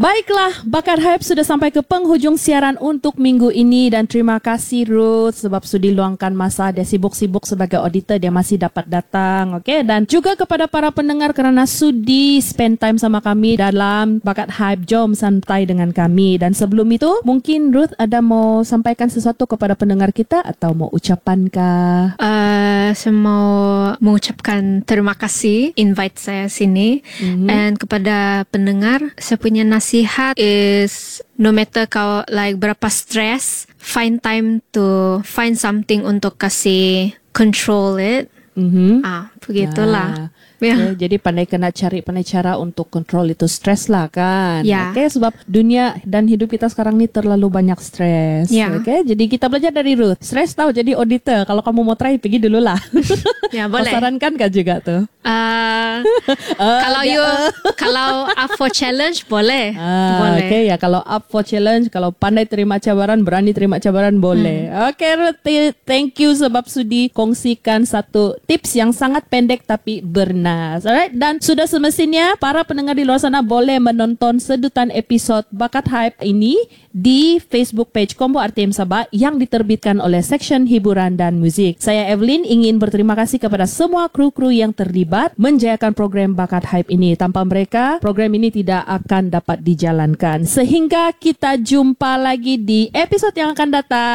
Baiklah, Bakat Hype sudah sampai ke penghujung siaran untuk minggu ini dan terima kasih Ruth sebab sudi luangkan masa. Dia sibuk-sibuk sebagai auditor, dia masih dapat datang. Okay? Dan juga kepada para pendengar kerana sudi spend time sama kami dalam Bakat Hype. Jom santai dengan kami. Dan sebelum itu, mungkin Ruth ada mau sampaikan sesuatu kepada pendengar kita atau mau ucapan kah? Saya mau mengucapkan terima kasih invite saya sini. And kepada pendengar, saya punya nasihat is no matter kau like berapa stress, find time to find something untuk kasih control it. Begitulah. Okay, jadi pandai cara untuk kontrol itu stres lah kan. Okay, sebab dunia dan hidup kita sekarang ni terlalu banyak stres. Okay, jadi kita belajar dari Ruth. Stres tahu jadi auditor. Kalau kamu mau try, pergi dulu lah. Boleh. Sarankan kah juga tuh? Kalau up for challenge boleh. Boleh. Okay, ya kalau up for challenge, kalau pandai terima cabaran, berani terima cabaran boleh. Okay, Ruth, thank you sebab sudi kongsikan satu tips yang sangat pendek tapi bernas. Alright, dan sudah semestinya para pendengar di luar sana boleh menonton sedutan episod Bakat Hype ini di Facebook page Combo RTM Sabah yang diterbitkan oleh Seksyen Hiburan dan Muzik. Saya Evelyn ingin berterima kasih kepada semua kru-kru yang terlibat menjayakan program Bakat Hype ini. Tanpa mereka, program ini tidak akan dapat dijalankan. Sehingga kita jumpa lagi di episod yang akan datang.